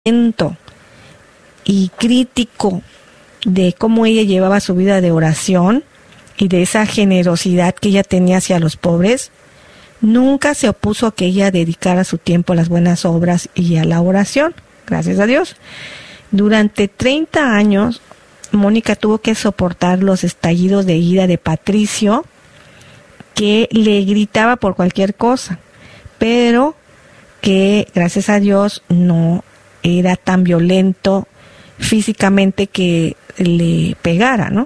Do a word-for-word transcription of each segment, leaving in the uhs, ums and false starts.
lento y crítico de cómo ella llevaba su vida de oración y de esa generosidad que ella tenía hacia los pobres, nunca se opuso a que ella dedicara su tiempo a las buenas obras y a la oración, gracias a Dios. Durante treinta años, Mónica tuvo que soportar los estallidos de ira de Patricio, que le gritaba por cualquier cosa, pero que gracias a Dios no era tan violento físicamente que le pegara, ¿no?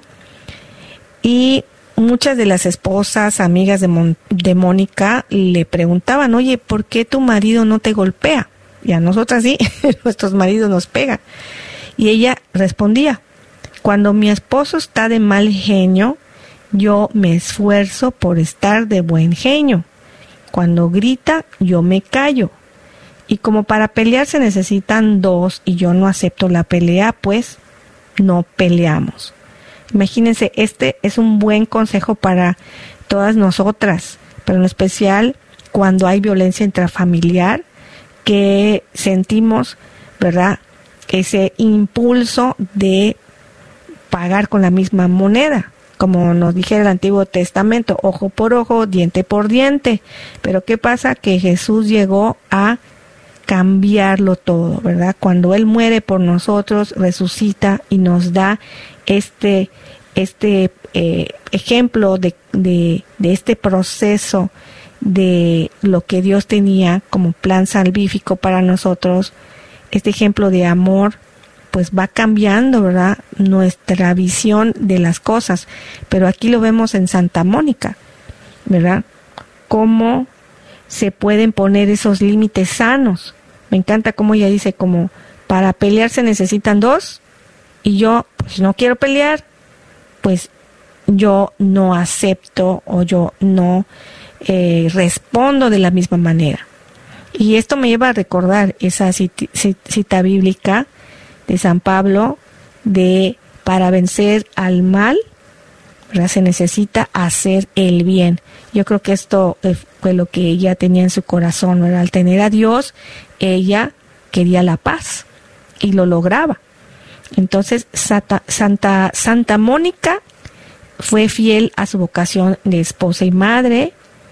Y muchas de las esposas, amigas de, Mon- de Mónica le preguntaban, oye, ¿por qué tu marido no te golpea? Y a nosotras sí, nuestros maridos nos pegan. Y ella respondía, cuando mi esposo está de mal genio, yo me esfuerzo por estar de buen genio. Cuando grita, yo me callo. Y como para pelear se necesitan dos y yo no acepto la pelea, pues no peleamos. Imagínense, este es un buen consejo para todas nosotras, pero en especial cuando hay violencia intrafamiliar, que sentimos, ¿verdad?, ese impulso de pagar con la misma moneda, como nos dijera el Antiguo Testamento, ojo por ojo, diente por diente. Pero ¿qué pasa? Que Jesús llegó a cambiarlo todo, ¿verdad? Cuando Él muere por nosotros, resucita y nos da este, este eh, ejemplo de, de, de este proceso de lo que Dios tenía como plan salvífico para nosotros. Este ejemplo de amor, pues va cambiando, ¿verdad?, nuestra visión de las cosas. Pero aquí lo vemos en Santa Mónica, ¿verdad? Cómo se pueden poner esos límites sanos. Me encanta cómo ella dice, como para pelear se necesitan dos, y yo pues no quiero pelear, pues yo no acepto o yo no eh, respondo de la misma manera. Y esto me lleva a recordar esa cita, cita bíblica de San Pablo de para vencer al mal, ¿verdad?, se necesita hacer el bien. Yo creo que esto fue lo que ella tenía en su corazón, ¿verdad? Al tener a Dios, ella quería la paz y lo lograba. Entonces, Santa, Santa, Santa Mónica fue fiel a su vocación de esposa y madre,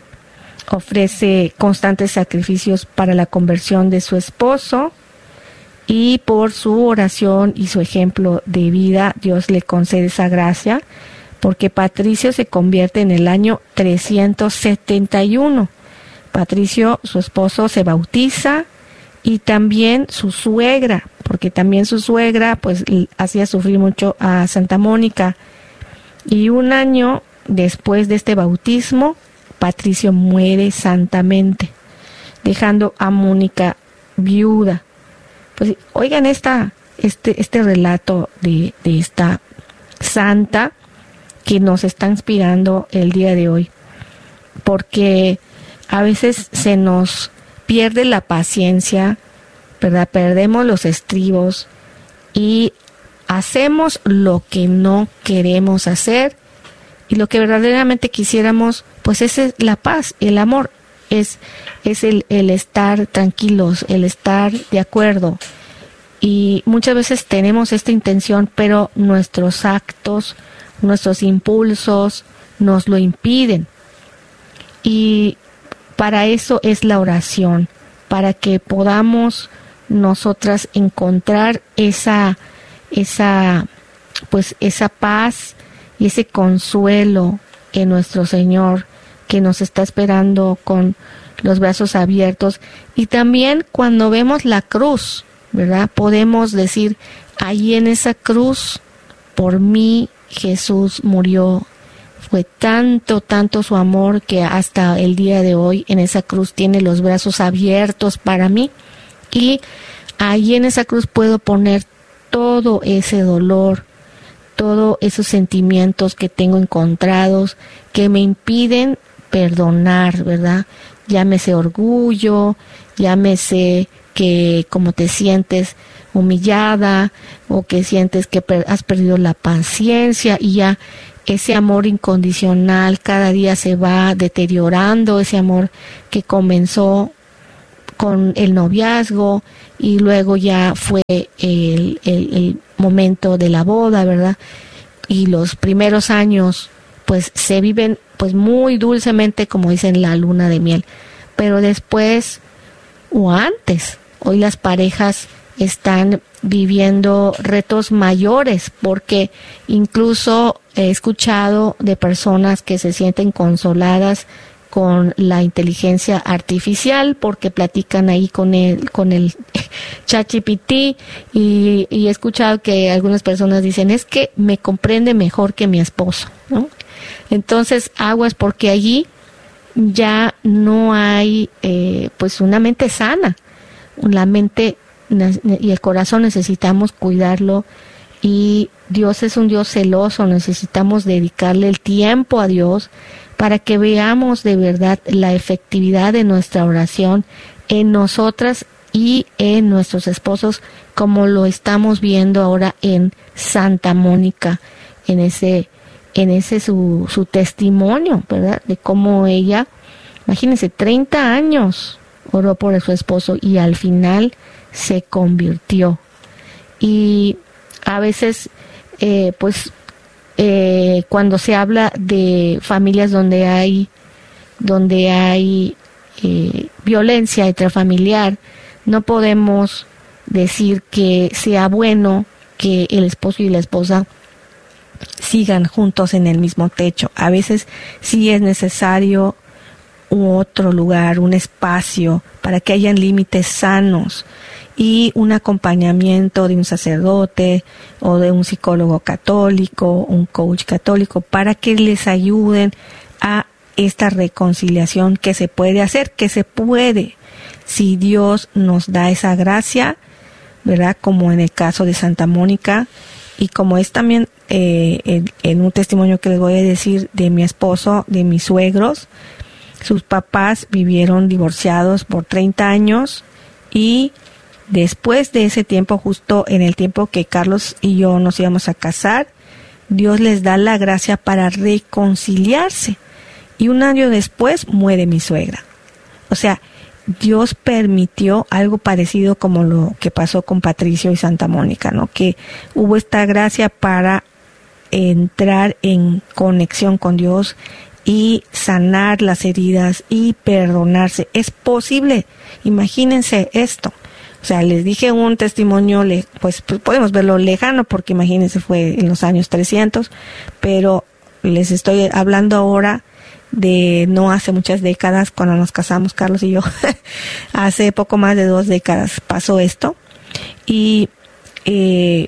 ofrece constantes sacrificios para la conversión de su esposo, y por su oración y su ejemplo de vida, Dios le concede esa gracia, porque Patricio se convierte en el año trescientos setenta y uno. Patricio, su esposo, se bautiza, y también su suegra, porque también su suegra pues hacía sufrir mucho a Santa Mónica. Y un año después de este bautismo, Patricio muere santamente, dejando a Mónica viuda. Pues oigan esta, este, este relato de, de esta santa que nos está inspirando el día de hoy, porque a veces se nos pierde la paciencia, ¿verdad? Perdemos los estribos y hacemos lo que no queremos hacer, y lo que verdaderamente quisiéramos, pues es la paz, el amor, es, es el, el estar tranquilos, el estar de acuerdo. Y muchas veces tenemos esta intención, pero nuestros actos, nuestros impulsos nos lo impiden. Y para eso es la oración, para que podamos nosotras encontrar esa, esa, pues esa paz y ese consuelo en nuestro Señor, que nos está esperando con los brazos abiertos. Y también cuando vemos la cruz, ¿verdad?, podemos decir, ahí en esa cruz, por mí Jesús murió. Fue tanto, tanto su amor que hasta el día de hoy en esa cruz tiene los brazos abiertos para mí. Y ahí en esa cruz puedo poner todo ese dolor, todos esos sentimientos que tengo encontrados, que me impiden perdonar, ¿verdad? Llámese orgullo, llámese que como te sientes humillada, o que sientes que per- has perdido la paciencia, y ya ese amor incondicional cada día se va deteriorando, ese amor que comenzó con el noviazgo y luego ya fue el, el, el momento de la boda, ¿verdad? Y los primeros años pues se viven pues muy dulcemente, como dicen, la luna de miel, pero después o antes, hoy las parejas están viviendo retos mayores, porque incluso he escuchado de personas que se sienten consoladas con la inteligencia artificial porque platican ahí con el con el ChatGPT y, y he escuchado que algunas personas dicen es que me comprende mejor que mi esposo, ¿no? Entonces aguas, porque allí ya no hay eh, pues una mente sana. La mente y el corazón necesitamos cuidarlo, y Dios es un Dios celoso. Necesitamos dedicarle el tiempo a Dios para que veamos de verdad la efectividad de nuestra oración en nosotras y en nuestros esposos, como lo estamos viendo ahora en Santa Mónica, en ese en ese su, su testimonio, ¿verdad? De cómo ella, imagínense, treinta años oró por su esposo y al final se convirtió. Y a veces, eh, pues, eh, cuando se habla de familias donde hay, donde hay eh, violencia intrafamiliar, no podemos decir que sea bueno que el esposo y la esposa sigan juntos en el mismo techo. A veces sí es necesario otro lugar, un espacio para que hayan límites sanos y un acompañamiento de un sacerdote o de un psicólogo católico, un coach católico, para que les ayuden a esta reconciliación que se puede hacer, que se puede, si Dios nos da esa gracia, ¿verdad? Como en el caso de Santa Mónica, y como es también eh, en, en un testimonio que les voy a decir de mi esposo, de mis suegros. Sus papás vivieron divorciados por treinta años y después de ese tiempo, justo en el tiempo que Carlos y yo nos íbamos a casar, Dios les da la gracia para reconciliarse. Y un año después muere mi suegra. O sea, Dios permitió algo parecido como lo que pasó con Patricio y Santa Mónica, ¿no? Que hubo esta gracia para entrar en conexión con Dios y sanar las heridas y perdonarse. Es posible. Imagínense esto. O sea, les dije un testimonio, pues podemos verlo lejano porque imagínense fue en los años trescientos, pero les estoy hablando ahora de no hace muchas décadas, cuando nos casamos Carlos y yo. Hace poco más de dos décadas pasó esto. Y eh,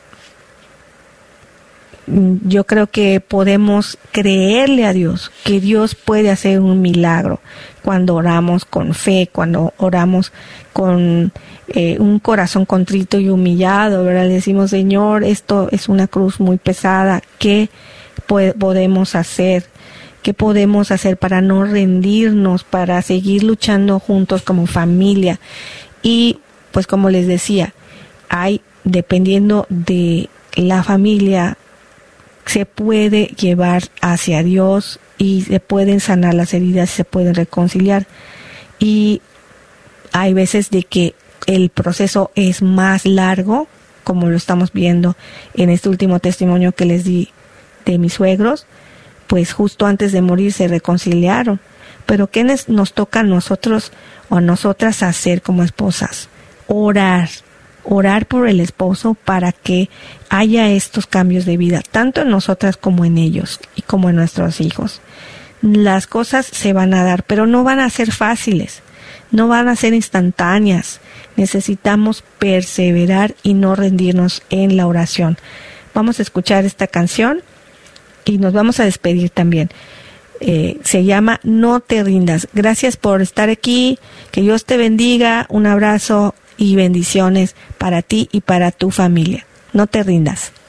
yo creo que podemos creerle a Dios que Dios puede hacer un milagro cuando oramos con fe, cuando oramos con eh, un corazón contrito y humillado, ¿verdad? Le decimos, Señor, esto es una cruz muy pesada, ¿qué po- podemos hacer? ¿Qué podemos hacer para no rendirnos, para seguir luchando juntos como familia? Y pues como les decía, hay, dependiendo de la familia, se puede llevar hacia Dios y se pueden sanar las heridas, se pueden reconciliar. Y hay veces de que el proceso es más largo, como lo estamos viendo en este último testimonio que les di de mis suegros, pues justo antes de morir se reconciliaron. Pero ¿qué nos toca a nosotros o a nosotras hacer como esposas? Orar, orar por el esposo para que haya estos cambios de vida, tanto en nosotras como en ellos y como en nuestros hijos. Las cosas se van a dar, pero no van a ser fáciles, no van a ser instantáneas. Necesitamos perseverar y no rendirnos en la oración. Vamos a escuchar esta canción y nos vamos a despedir también. Eh, se llama No te rindas. Gracias por estar aquí. Que Dios te bendiga. Un abrazo y bendiciones para ti y para tu familia. No te rindas.